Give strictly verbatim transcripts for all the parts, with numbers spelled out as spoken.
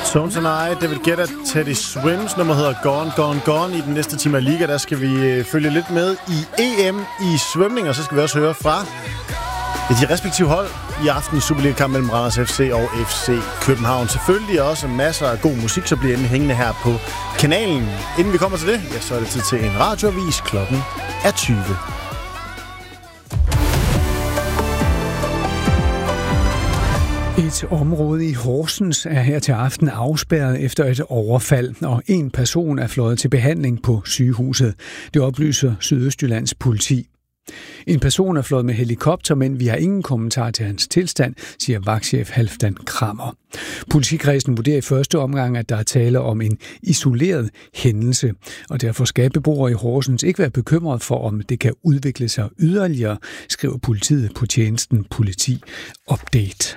Tones and I, David Guetta, Teddy Swims. Nummer hedder Gone, Gone, Gone. I den næste time af Liga, der skal vi følge lidt med i E M i svømning, og så skal vi også høre fra de respektive hold i aften i Superliga-kamp mellem Randers F C og F C København. Selvfølgelig også masser af god musik, så bliver endelig hængende her på kanalen. Inden vi kommer til det, ja, så er det tid til en radioavis. Klokken er tyve. Et område i Horsens er her til aften afspærret efter et overfald, og en person er fløjet til behandling på sygehuset. Det oplyser Sydøstjyllands politi. En person er fløjet med helikopter, men vi har ingen kommentar til hans tilstand, siger vagtchef Halfdan Krammer. Politikredsen vurderer i første omgang, at der er tale om en isoleret hændelse, og derfor skal beboere i Horsens ikke være bekymret for, om det kan udvikle sig yderligere, skriver politiet på tjenesten Politi Update.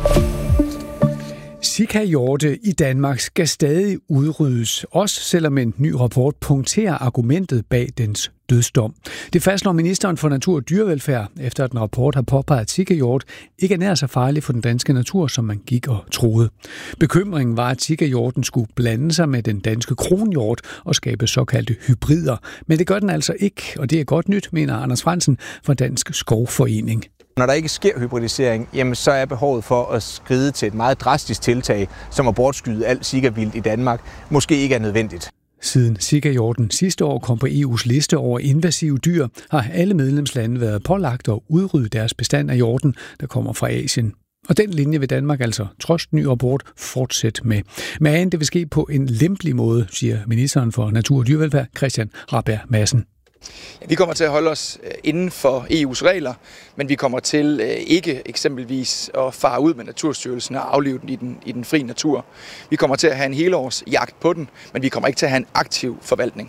Zika-hjorte i Danmark skal stadig udryddes, også selvom en ny rapport punkterer argumentet bag dens dødsdom. Det fastslår ministeren for natur og dyrevelfærd, efter at en rapport har påpeget, at Zika-hjort ikke er nær så farlig for den danske natur, som man gik og troede. Bekymringen var, at Zika-hjorten skulle blande sig med den danske kronhjort og skabe såkaldte hybrider. Men det gør den altså ikke, og det er godt nyt, mener Anders Frandsen fra Dansk Skovforening. Når der ikke sker hybridisering, jamen så er behovet for at skride til et meget drastisk tiltag, som at bortskyde alt Zika-vildt i Danmark, måske ikke er nødvendigt. Siden Zika-hjorten sidste år kom på E U's liste over invasive dyr, har alle medlemslande været pålagt at udrydde deres bestand af hjorten, der kommer fra Asien. Og den linje vil Danmark altså, trods ny rapport, fortsætte med. Men det vil ske på en lempelig måde, siger ministeren for natur og dyrevelfærd, Christian Rabjerg Madsen. Vi kommer til at holde os inden for E U's regler, men vi kommer til ikke eksempelvis at fare ud med Naturstyrelsen og aflive den i den, i den fri natur. Vi kommer til at have en helårs jagt på den, men vi kommer ikke til at have en aktiv forvaltning.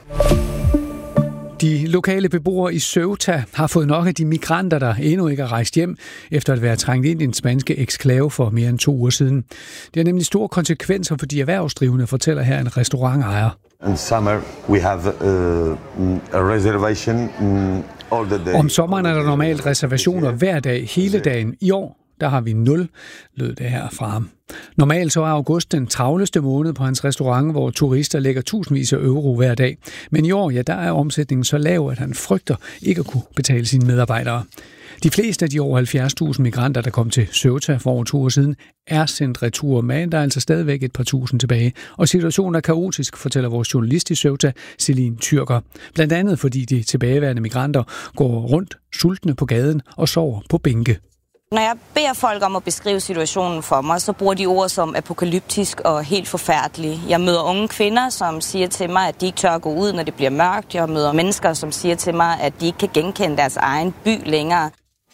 De lokale beboere i Ceuta har fået nok af de migranter, der endnu ikke er rejst hjem, efter at være trængt ind i den spanske eksklave for mere end to uger siden. Det har nemlig store konsekvenser for de erhvervsdrivende, fortæller her en restaurantejer. In summer we have uh, a reservation uh, all the day. Om sommeren er der normalt reservationer hver dag, hele dagen. I år, der har vi nul, lød det her fra ham. Normalt så er august den travleste måned på hans restaurant, hvor turister lægger tusindvis af euro hver dag. Men i år, ja, der er omsætningen så lav, at han frygter ikke at kunne betale sine medarbejdere. De fleste af de over halvfjerds tusind migranter, der kom til Ceuta for over to år siden, er sendt retur, men der er altså stadigvæk et par tusind tilbage. Og situationen er kaotisk, fortæller vores journalist i Ceuta, Celine Tyrker. Blandt andet fordi de tilbageværende migranter går rundt sultne på gaden og sover på bænke. Når jeg beder folk om at beskrive situationen for mig, så bruger de ord som apokalyptisk og helt forfærdelig. Jeg møder unge kvinder, som siger til mig, at de ikke tør at gå ud, når det bliver mørkt. Jeg møder mennesker, som siger til mig, at de ikke kan genkende deres egen by længere.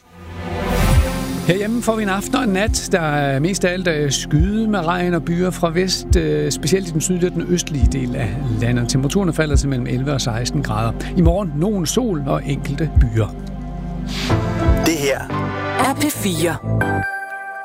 Herhjemme får vi en aften og en nat, der er mest af alt skyde med regn og byer fra vest, specielt i den sydlige og den østlige del af landet. Temperaturen falder til mellem elleve og seksten grader. I morgen nogen sol og enkelte byer. Det her er P fire.